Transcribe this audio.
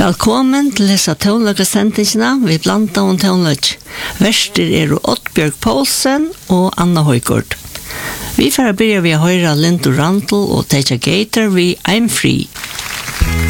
Velkommen til disse toneløkkesendingsene vi blandet om toneløk. Verster Oddbjørg Poulsen og Anna Højgaard. Vi får begynne ved å høre Linda Randall og Teja Gator ved I'm Free.